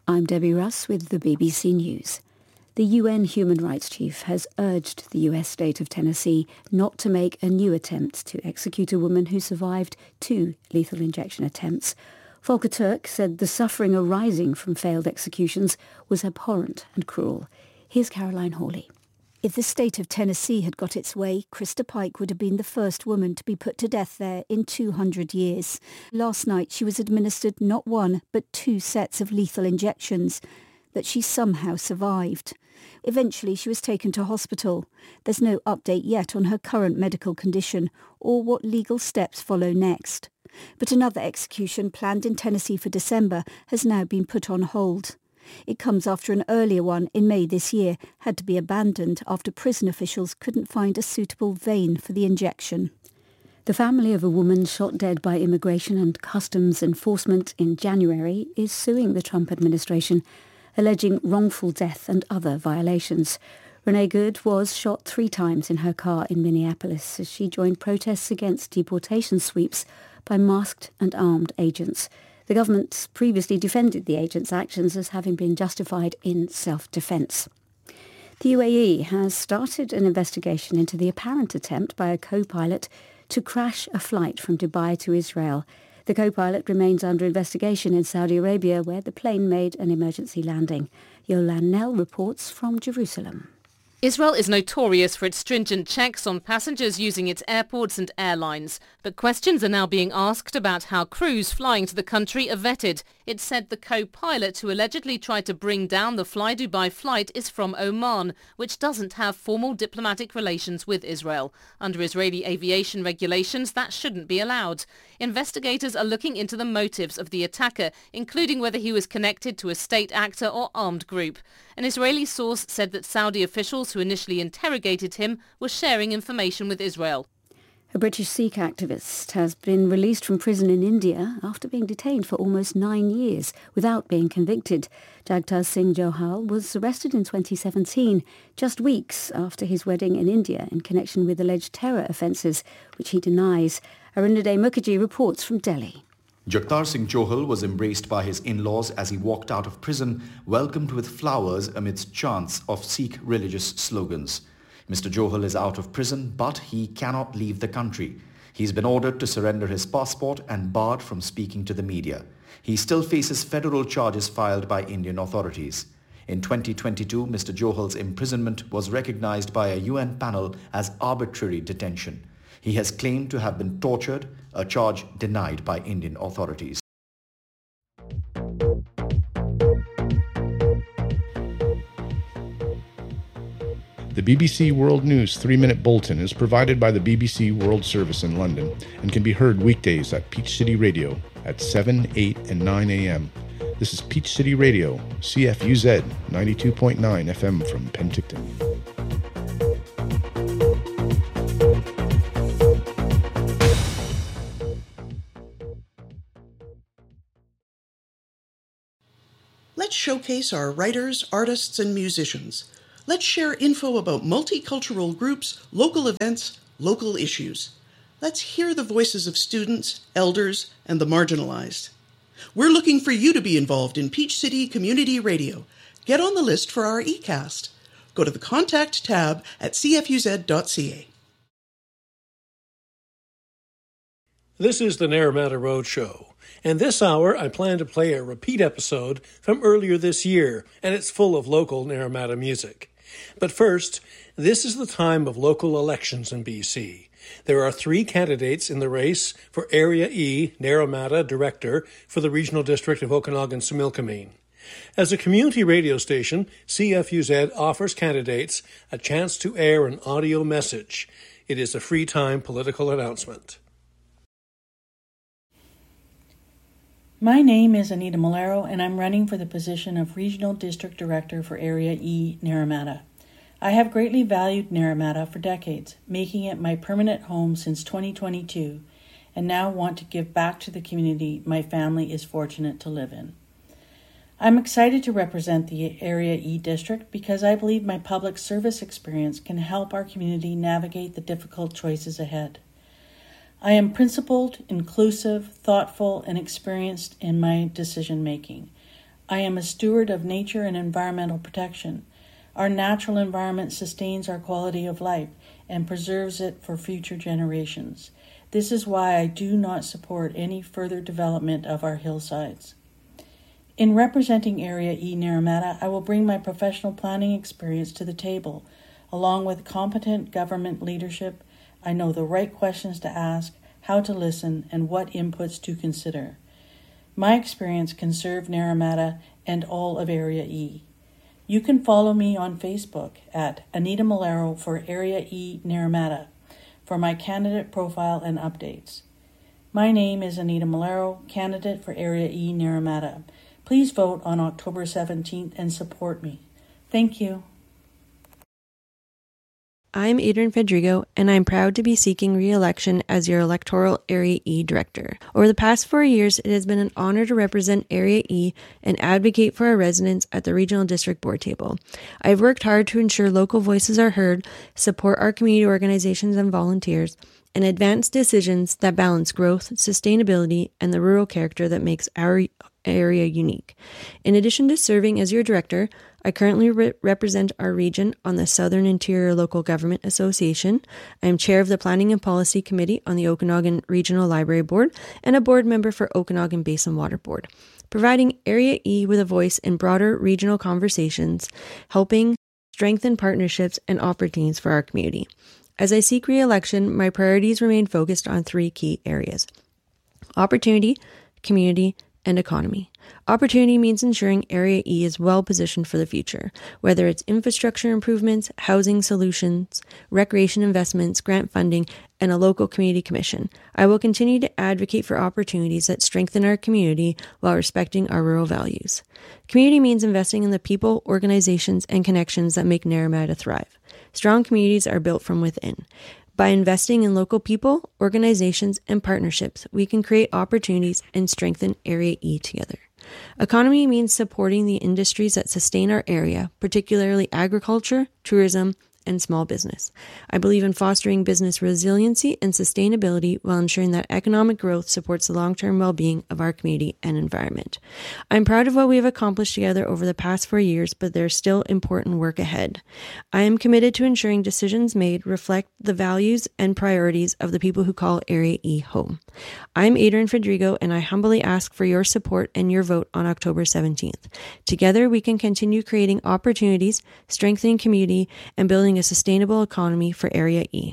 I'm Debbie Russ with the BBC News. The UN Human Rights Chief has urged the US state of Tennessee not to make a new attempt to execute a woman who survived 2 lethal injection attempts. Volker Turk said the suffering arising from failed executions was abhorrent and cruel. Here's Caroline Hawley. If the state of Tennessee had got its way, Krista Pike would have been the first woman to be put to death there in 200 years. Last night she was administered not 1 but 2 sets of lethal injections, but she somehow survived. Eventually she was taken to hospital. There's no update yet on her current medical condition or what legal steps follow next. But another execution planned in Tennessee for December has now been put on hold. It comes after an earlier one in May this year had to be abandoned after prison officials couldn't find a suitable vein for the injection. The family of a woman shot dead by Immigration and Customs Enforcement in January is suing the Trump administration, alleging wrongful death and other violations. Renee Good was shot 3 times in her car in Minneapolis as she joined protests against deportation sweeps by masked and armed agents. The government previously defended the agents' actions as having been justified in self-defence. The UAE has started an investigation into the apparent attempt by a co-pilot to crash a flight from Dubai to Israel. The co-pilot remains under investigation in Saudi Arabia, where the plane made an emergency landing. Yolande Nell reports from Jerusalem. Israel is notorious for its stringent checks on passengers using its airports and airlines, but questions are now being asked about how crews flying to the country are vetted. It said the co-pilot who allegedly tried to bring down the Fly Dubai flight is from Oman, which doesn't have formal diplomatic relations with Israel. Under Israeli aviation regulations, that shouldn't be allowed. Investigators are looking into the motives of the attacker, including whether he was connected to a state actor or armed group. An Israeli source said that Saudi officials who initially interrogated him were sharing information with Israel. A British Sikh activist has been released from prison in India after being detained for almost 9 years without being convicted. Jagtar Singh Johal was arrested in 2017, just weeks after his wedding in India in connection with alleged terror offences, which he denies. Arundaday Mukherjee reports from Delhi. Jagtar Singh Johal was embraced by his in-laws as he walked out of prison, welcomed with flowers amidst chants of Sikh religious slogans. Mr. Johal is out of prison, but he cannot leave the country. He's been ordered to surrender his passport and barred from speaking to the media. He still faces federal charges filed by Indian authorities. In 2022, Mr. Johal's imprisonment was recognized by a UN panel as arbitrary detention. He has claimed to have been tortured, a charge denied by Indian authorities. The BBC World News 3-Minute Bulletin is provided by the BBC World Service in London and can be heard weekdays at Peach City Radio at 7, 8 and 9 a.m. This is Peach City Radio, CFUZ 92.9 FM from Penticton. Let's showcase our writers, artists, and musicians. Let's share info about multicultural groups, local events, local issues. Let's hear the voices of students, elders, and the marginalized. We're looking for you to be involved in Peach City Community Radio. Get on the list for our eCast. Go to the Contact tab at cfuz.ca. This is the Naramata Road Show, and this hour I plan to play a repeat episode from earlier this year, and it's full of local Naramata music. But first, this is the time of local elections in BC. There are 3 candidates in the race for Area E Naramata Director for the Regional District of Okanagan-Similkameen. As a community radio station, CFUZ offers candidates a chance to air an audio message. It is a free-time political announcement. My name is Anita Malero, and I'm running for the position of Regional District Director for Area E, Naramata. I have greatly valued Naramata for decades, making it my permanent home since 2022, and now want to give back to the community my family is fortunate to live in. I'm excited to represent the Area E District because I believe my public service experience can help our community navigate the difficult choices ahead. I am principled, inclusive, thoughtful, and experienced in my decision-making. I am a steward of nature and environmental protection. Our natural environment sustains our quality of life and preserves it for future generations. This is why I do not support any further development of our hillsides. In representing Area E Naramata, I will bring my professional planning experience to the table. Along with competent government leadership, I know the right questions to ask, how to listen, and what inputs to consider. My experience can serve Naramata and all of Area E. You can follow me on Facebook at Anita Malero for Area E Naramata for my candidate profile and updates. My name is Anita Malero, candidate for Area E Naramata. Please vote on October 17th and support me. Thank you. I'm Adrian Fedrigo, and I'm proud to be seeking re-election as your electoral Area E Director. Over the past 4 years, it has been an honor to represent Area E and advocate for our residents at the Regional District Board table. I've worked hard to ensure local voices are heard, support our community organizations and volunteers, and advance decisions that balance growth, sustainability, and the rural character that makes our area unique. In addition to serving as your director, I currently represent our region on the Southern Interior Local Government Association. I am chair of the Planning and Policy Committee on the Okanagan Regional Library Board and a board member for Okanagan Basin Water Board, providing Area E with a voice in broader regional conversations, helping strengthen partnerships and opportunities for our community. As I seek re-election, my priorities remain focused on 3 key areas: opportunity, community, and economy. Opportunity means ensuring Area E is well positioned for the future, whether it's infrastructure improvements, housing solutions, recreation investments, grant funding, and a local community commission. I will continue to advocate for opportunities that strengthen our community while respecting our rural values. Community means investing in the people, organizations, and connections that make Naramata thrive. Strong communities are built from within. By investing in local people, organizations, and partnerships, we can create opportunities and strengthen Area E together. Economy means supporting the industries that sustain our area, particularly agriculture, tourism, and small business. I believe in fostering business resiliency and sustainability while ensuring that economic growth supports the long-term well-being of our community and environment. I'm proud of what we have accomplished together over the past 4 years, but there's still important work ahead. I am committed to ensuring decisions made reflect the values and priorities of the people who call Area E home. I'm Adrian Fedrigo, and I humbly ask for your support and your vote on October 17th. Together, we can continue creating opportunities, strengthening community, and building a sustainable economy for Area E.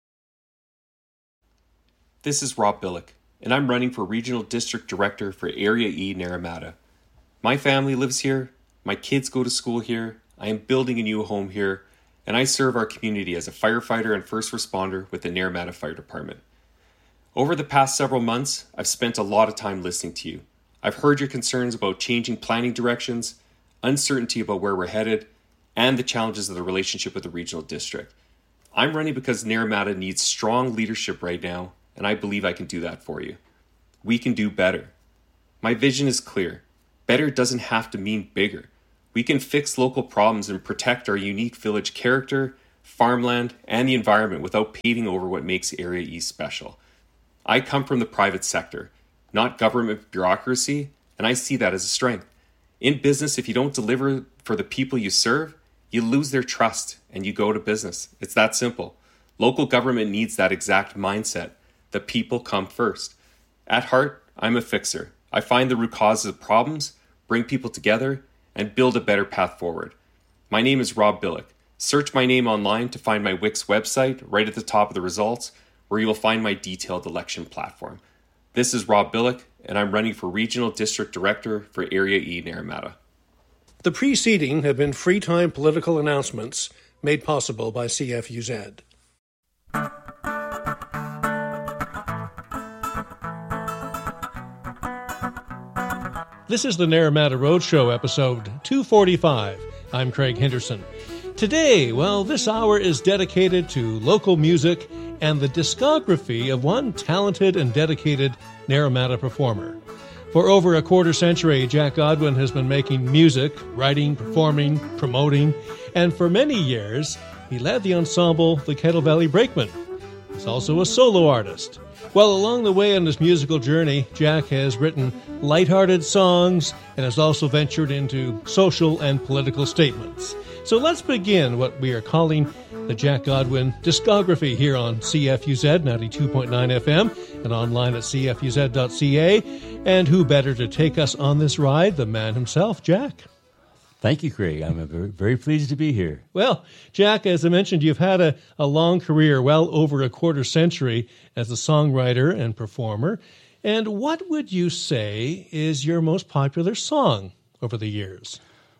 This is Rob Billick, and I'm running for Regional District Director for Area E Naramata. My family lives here, my kids go to school here, I am building a new home here, and I serve our community as a firefighter and first responder with the Naramata Fire Department. Over the past several months, I've spent a lot of time listening to you. I've heard your concerns about changing planning directions, uncertainty about where we're headed, and the challenges of the relationship with the regional district. I'm running because Naramata needs strong leadership right now, and I believe I can do that for you. We can do better. My vision is clear. Better doesn't have to mean bigger. We can fix local problems and protect our unique village character, farmland, and the environment without paving over what makes Area E special. I come from the private sector, not government bureaucracy, and I see that as a strength. In business, if you don't deliver for the people you serve, you lose their trust and you go to business. It's that simple. Local government needs that exact mindset. The people come first. At heart, I'm a fixer. I find the root causes of problems, bring people together, and build a better path forward. My name is Rob Billick. Search my name online to find my Wix website right at the top of the results, where you will find my detailed election platform. This is Rob Billick, and I'm running for Regional District Director for Area E Naramata. The preceding have been free-time political announcements made possible by CFUZ. This is the Naramata Roadshow, episode 245. I'm Craig Henderson. Today, this hour is dedicated to local music and the discography of one talented and dedicated Naramata performer. For over a quarter century, Jack Godwin has been making music, writing, performing, promoting, and for many years, he led the ensemble The Kettle Valley Brakemen. He's also a solo artist. Well, along the way on this musical journey, Jack has written lighthearted songs and has also ventured into social and political statements. So let's begin what we are calling the Jack Godwin discography here on CFUZ 92.9 FM and online at cfuz.ca. And who better to take us on this ride, the man himself, Jack. Thank you, Craig. I'm very, very pleased to be here. Well, Jack, as I mentioned, you've had a long career, well over a quarter century as a songwriter and performer. And what would you say is your most popular song over the years?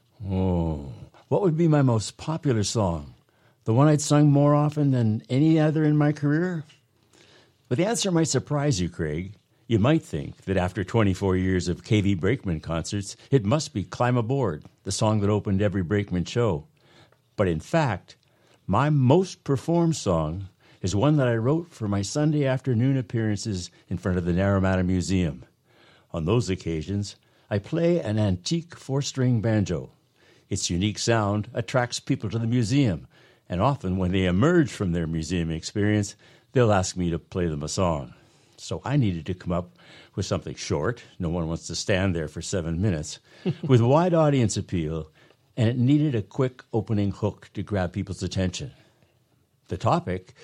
Oh, what would be my most popular song? The one I'd sung more often than any other in my career? But the answer might surprise you, Craig. You might think that after 24 years of KV Brakeman concerts, it must be Climb Aboard, the song that opened every Brakeman show. But in fact, my most performed song is one that I wrote for my Sunday afternoon appearances in front of the Naramata Museum. On those occasions, I play an antique 4-string banjo. Its unique sound attracts people to the museum, and often when they emerge from their museum experience, they'll ask me to play them a song. So I needed to come up with something short. No one wants to stand there for 7 minutes. With wide audience appeal, and it needed a quick opening hook to grab people's attention. The topic,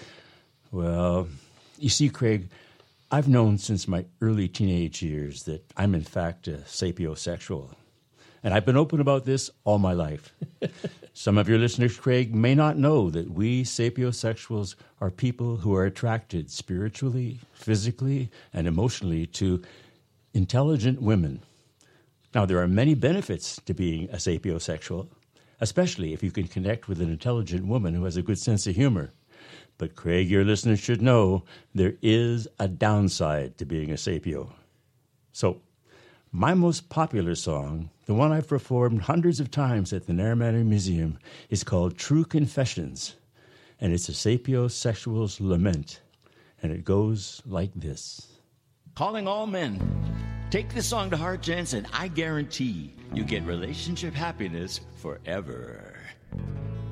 well, you see, Craig, I've known since my early teenage years that I'm in fact a sapiosexual. And I've been open about this all my life. Some of your listeners, Craig, may not know that we sapiosexuals are people who are attracted spiritually, physically, and emotionally to intelligent women. Now, there are many benefits to being a sapiosexual, especially if you can connect with an intelligent woman who has a good sense of humor. But, Craig, your listeners should know there is a downside to being a sapio. So, my most popular song, the one I've performed hundreds of times at the Naramata Museum, is called True Confessions, and it's a sapiosexual's lament, and it goes like this. Calling all men, take this song to heart, gents, and I guarantee you get relationship happiness forever.